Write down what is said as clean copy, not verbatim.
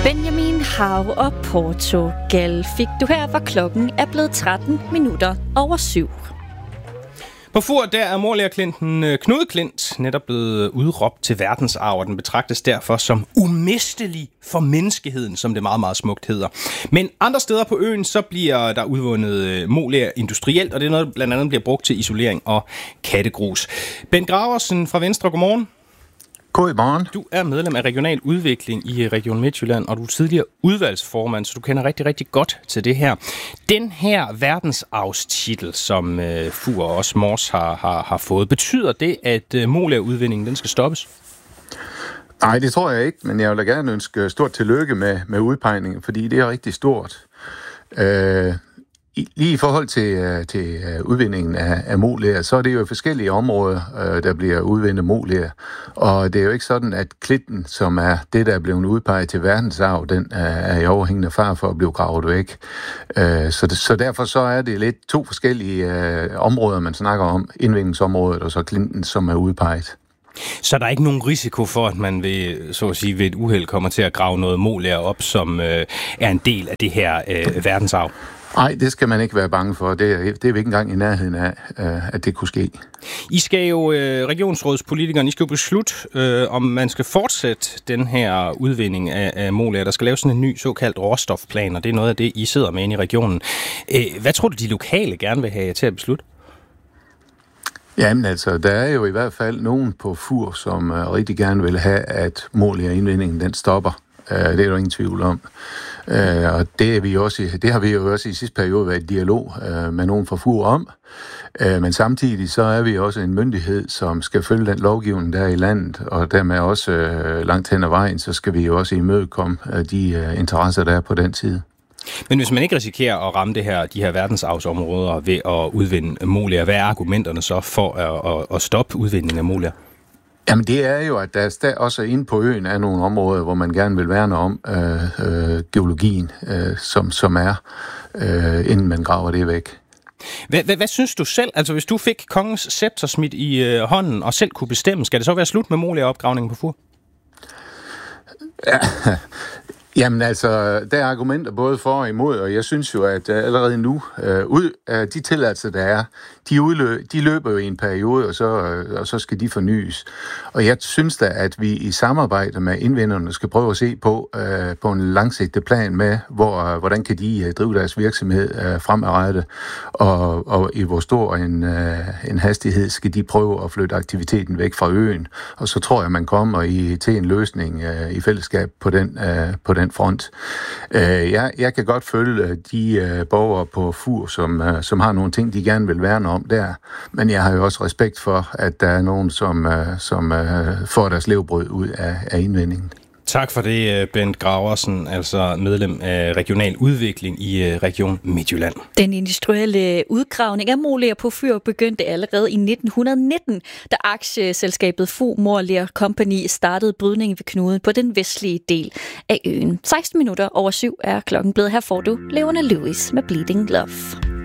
Benjamin, Hav og Portugal fik du her, hvor klokken er blevet 13 minutter over 7. På Fur, der er morlærerklinten Knud Klint netop blevet udråbt til verdensarv, og den betragtes derfor som umistelig for menneskeheden, som det meget, meget smukt hedder. Men andre steder på øen, så bliver der udvundet molær industrielt, og det er noget, der blandt andet bliver brugt til isolering og kattegrus. Bent Graversen fra Venstre, godmorgen. Godmorgen. Du er medlem af regional udvikling i Region Midtjylland, og du er tidligere udvalgsformand, så du kender rigtig, rigtig godt til det her. Den her verdensarvstitel, som Fur og også Mors har fået, betyder det, at molærudvindingen den skal stoppes? Nej, det tror jeg ikke, men jeg vil da gerne ønske stort tillykke med udpegningen, fordi det er rigtig stort. Lige i forhold til udvindingen af molær, så er det jo forskellige områder, der bliver udvindet molær. Og det er jo ikke sådan, at Klinten, som er det, der er blevet udpeget til verdensarv, den er i overhængende fare for at blive gravet væk. Så derfor så er det lidt to forskellige områder, man snakker om. Indvindingsområdet og så Klinten, som er udpeget. Så der er ikke nogen risiko for, at man ved et uheld kommer til at grave noget molær op, som er en del af det her verdensarv? Nej, det skal man ikke være bange for. Det er vi ikke engang i nærheden af, at det kunne ske. I skal jo, regionsrådspolitikerne, I skal jo beslutte, om man skal fortsætte den her udvinding af molær. Der skal laves sådan en ny såkaldt råstofplan, og det er noget af det, I sidder med inde i regionen. Hvad tror du, de lokale gerne vil have jer til at beslutte? Jamen altså, der er jo i hvert fald nogen på Fur, som rigtig gerne vil have, at molærindvindingen den stopper. Det er jo ingen tvivl om. Og det har vi jo også i sidste periode været i dialog med nogen fra Fur om. Men samtidig så er vi også en myndighed, som skal følge den lovgivning, der er i landet, og dermed også langt hen ad vejen, så skal vi jo også imødekomme de interesser, der er på den side. Men hvis man ikke risikerer at ramme de her verdensarvsområder ved at udvinde molær, hvad er argumenterne så for at stoppe udvindingen af molær? Jamen det er jo, at der også inde på øen er nogle områder, hvor man gerne vil værne om geologien, som er, inden man graver det væk. Hvad synes du selv? Altså hvis du fik kongens scepter smidt i hånden og selv kunne bestemme, skal det så være slut med molæropgravningen på Fur? Ja. Jamen altså, der er argumenter både for og imod, og jeg synes jo, at allerede nu, de tilladelser, der er, de løber jo i en periode, og så skal de fornyes. Og jeg synes da, at vi i samarbejde med indvinderne skal prøve at se på en langsigtet plan med, hvordan kan de drive deres virksomhed fremadrettet, og i hvor stor en hastighed skal de prøve at flytte aktiviteten væk fra øen. Og så tror jeg, man kommer til en løsning i fællesskab på den front. Jeg kan godt følge de borgere på Fur, som har nogle ting, de gerne vil værne om der, men jeg har jo også respekt for, at der er nogen, som får deres levebrød ud af indvindingen. Tak for det, Bent Graversen, altså medlem af regional udvikling i Region Midtjylland. Den industrielle udgravning af molær på Fur begyndte allerede i 1919, da aktieselskabet Fur Molær Company startede brydningen ved knuden på den vestlige del af øen. 16 minutter over 7 er klokken blevet. Her får du Leona Lewis med Bleeding Love.